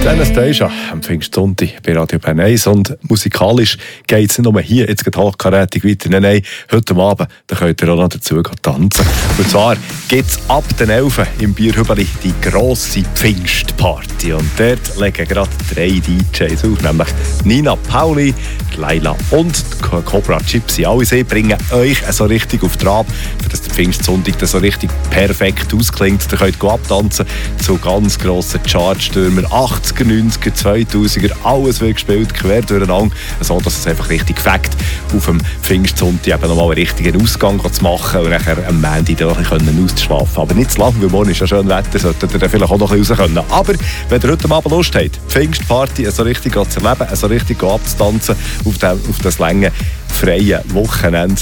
Anastasia am Pfingstsonntag bei Radio Bern 1. Und musikalisch geht es nicht nur hier jetzt geht hochkarätig weiter. Nein, heute Abend da könnt ihr auch noch dazu tanzen. Und zwar gibt es ab den 11 im Bierhübeli die grosse Pfingstparty. Und dort legen gerade 3 DJs auf, nämlich Nina Pauli, Laila und Cobra Gypsy. Alle sie bringen euch so richtig auf Trab, dass der Pfingstsonntag so richtig perfekt ausklingt. Ihr könnt abtanzen zu ganz grossen Chartstürmern. 80er, 90er, 2000er, alles wird gespielt, quer durcheinander, so dass es einfach richtig fängt, auf dem Pfingstsonntag eben nochmal einen richtigen Ausgang zu machen und nachher am Montag da auszuschlafen. Aber nicht zu lange, weil morgen ist ja schön Wetter, solltet ihr dann vielleicht auch noch ein bisschen raus können. Aber wenn ihr heute Abend Lust habt, Pfingstparty so richtig zu erleben, so richtig abzutanzen auf das lange freie Wochenende,